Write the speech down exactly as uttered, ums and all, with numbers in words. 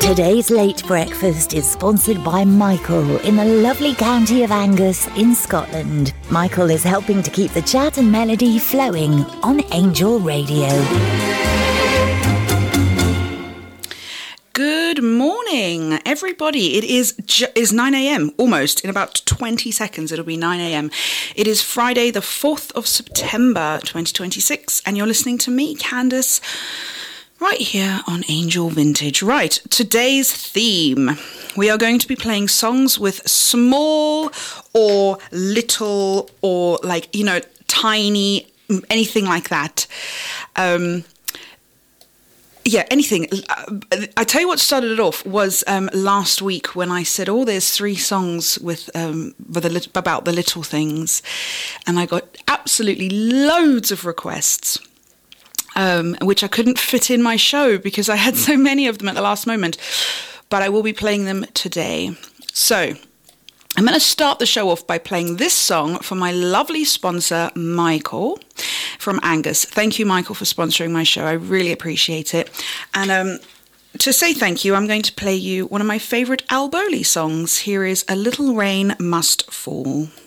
Today's late breakfast is sponsored by Michael in the lovely county of Angus in Scotland. Michael is helping to keep the chat and melody flowing on Angel Radio. Good morning, everybody. It is ju- is nine a.m. almost. In about twenty seconds, it'll be nine a.m. It is Friday, the fourth of September, twenty twenty-six, and you're listening to me, Candace, right here on Angel Vintage. Right, today's theme. We are going to be playing songs with small or little or like, you know, tiny, anything like that. Um... Yeah, anything. I tell you what started it off was um, last week when I said, oh, there's three songs with, um, with the, about the little things. And I got absolutely loads of requests, um, which I couldn't fit in my show because I had so many of them at the last moment. But I will be playing them today. So I'm going to start the show off by playing this song for my lovely sponsor, Michael, from Angus. Thank you, Michael, for sponsoring my show. I really appreciate it. And um, to say thank you, I'm going to play you one of my favourite Al Bowlly songs. Here is A Little Rain Must Fall.